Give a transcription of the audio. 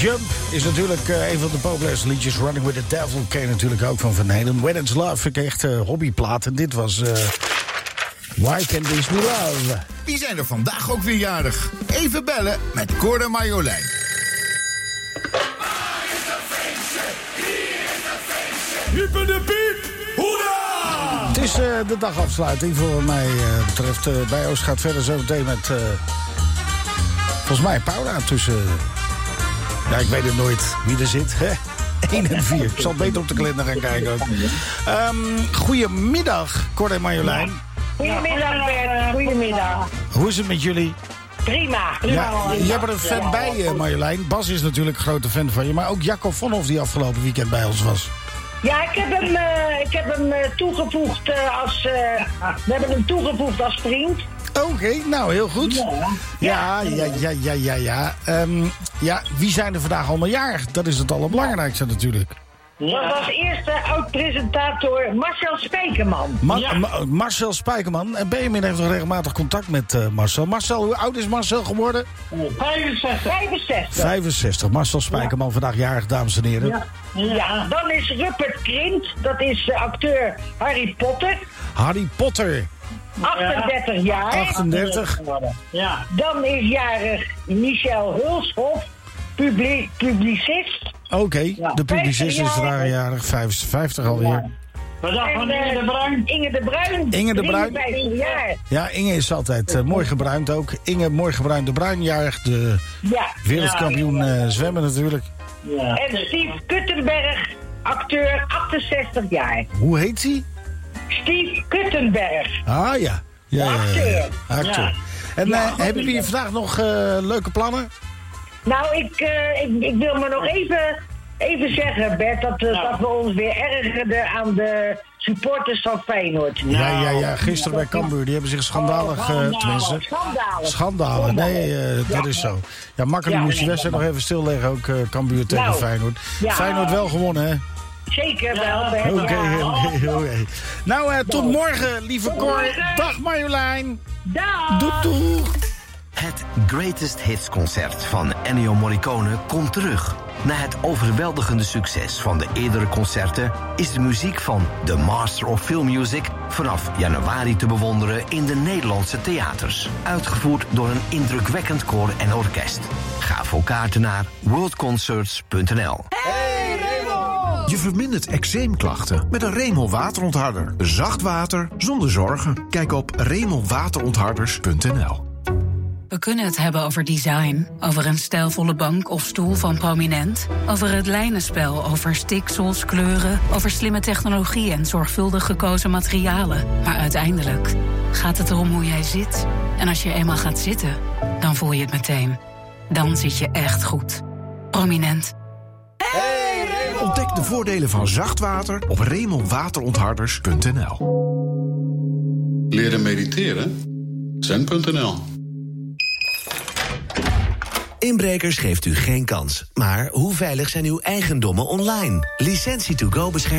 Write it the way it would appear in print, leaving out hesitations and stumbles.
Jump is natuurlijk een van de populairste liedjes. Running with the Devil ken je natuurlijk ook van Van Halen. When It's Love, ik echt hobbyplaat. En dit was Why Can't This Be Love? Wie zijn er vandaag ook weer jarig? Even bellen met Cor en Marjolein. Hyper de piep! Hoera! Het is de dagafsluiting voor mij betreft. Bij Oost gaat verder zo meteen met... volgens mij Paula tussen... Ja, ik weet het nooit wie er zit. 1 en 4. Ik zal beter op de kalender gaan kijken ook. Goedemiddag, Cor en Marjolein. Goedemiddag, Bert. Goedemiddag. Hoe is het met jullie? Prima. Ja, jij bent een fan bij Marjolein. Bas is natuurlijk een grote fan van je. Maar ook Jacco Vonhoff die afgelopen weekend bij ons was. Ja, ik heb hem toegevoegd als... we hebben hem toegevoegd als vriend. Oké, nou heel goed. Ja. Ja, wie zijn er vandaag allemaal jarig? Dat is het allerbelangrijkste natuurlijk. Dat was eerste oud-presentator Marcel Spijkerman. Marcel Spijkerman. En Benjamin heeft nog regelmatig contact met Marcel. Marcel, hoe oud is Marcel geworden? 65. Marcel Spijkerman, vandaag jarig, dames en heren. Ja, dan is Rupert Krint. Dat is acteur Harry Potter. Harry Potter. 38 jaar. 38. Ja. Dan is jarig Michel Hulshoff, publicist. Oké, de publicist is vandaag jarig, 55 alweer. Wat dacht van Inge de Bruin? Inge de Bruin. 53 jaar. Ja, Inge is altijd mooi gebruind ook. Inge, mooi gebruind de Bruin, jarig. De wereldkampioen zwemmen natuurlijk. Ja. En Steve Kuttenberg, acteur, 68 jaar. Hoe heet hij? Steve Kuttenberg. Ah ja. Acteur. Ja. En hebben jullie vandaag nog leuke plannen? Nou, ik wil me nog even zeggen, Bert, dat we ons weer ergerden aan de supporters van Feyenoord. Ja, gisteren bij Cambuur, die hebben zich schandalig, tenminste. Schandalen, nee, dat is zo. Ja, makkelijk moest die wedstrijd nog even stilleggen, ook Cambuur tegen Feyenoord. Ja. Feyenoord wel gewonnen, hè? Zeker wel, Bert. Oké. Nou, tot morgen, lieve Cor. Dag Marjolein. Dag. Doeg. Het Greatest Hits concert van Ennio Morricone komt terug. Na het overweldigende succes van de eerdere concerten is de muziek van The Master of Film Music vanaf januari te bewonderen in de Nederlandse theaters. Uitgevoerd door een indrukwekkend koor en orkest. Ga voor kaarten naar worldconcerts.nl. Hey Remo! Je vermindert eczeemklachten met een Remo waterontharder. Zacht water zonder zorgen. Kijk op remowaterontharders.nl. We kunnen het hebben over design, over een stijlvolle bank of stoel van Prominent, over het lijnenspel, over stiksels, kleuren, over slimme technologie en zorgvuldig gekozen materialen. Maar uiteindelijk gaat het erom hoe jij zit. En als je eenmaal gaat zitten, dan voel je het meteen. Dan zit je echt goed. Prominent. Hey, Remo! Ontdek de voordelen van zacht water op remowaterontharders.nl. Leren mediteren? Zen.nl. Inbrekers geeft u geen kans. Maar hoe veilig zijn uw eigendommen online? Licentie2Go beschermt